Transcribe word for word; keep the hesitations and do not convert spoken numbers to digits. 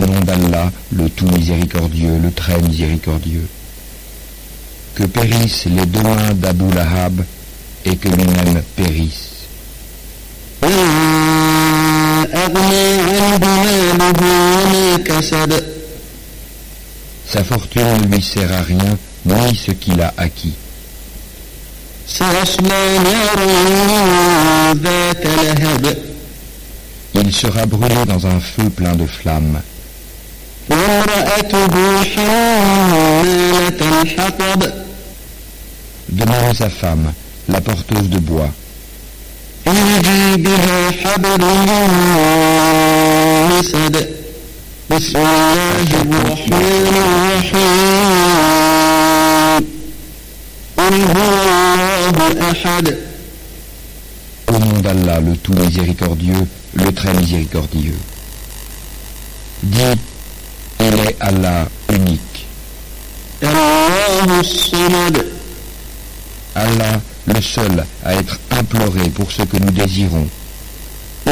nom d'Allah, le tout miséricordieux, le très miséricordieux. Que périssent les deux mains d'Abu Lahab et que lui-même périsse. Sa fortune ne lui sert à rien, ni ce qu'il a acquis. Il sera brûlé dans un feu plein de flammes. De même sa femme, la porteuse de bois. Au nom d'Allah, le tout miséricordieux, le très miséricordieux. Dis, il est Allah unique. Allah, le seul à être imploré pour ce que nous désirons.